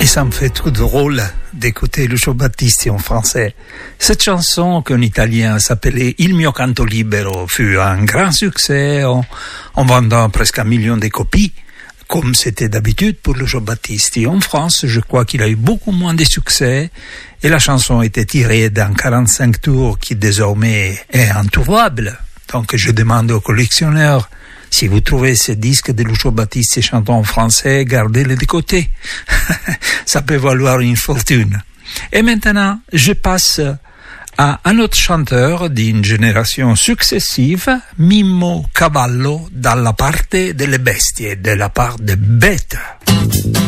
ça me fait tout drôle d'écouter Lucio Battisti en français. Cette chanson qu'en italien s'appelait Il mio canto libero fut un grand succès en vendant presque 1 million de copies, comme c'était d'habitude pour Lucio Battisti. En France, je crois qu'il a eu beaucoup moins de succès et la chanson était tirée d'un 45 tours qui désormais est introuvable. Donc je demande aux collectionneurs, si vous trouvez ces disques de Lucio Battisti chantant en français, gardez-les de côté. Ça peut valoir une fortune. Et maintenant, je passe à un autre chanteur d'une génération successive, Mimmo Cavallo, dalla parte delle bestie, de la part de bêtes.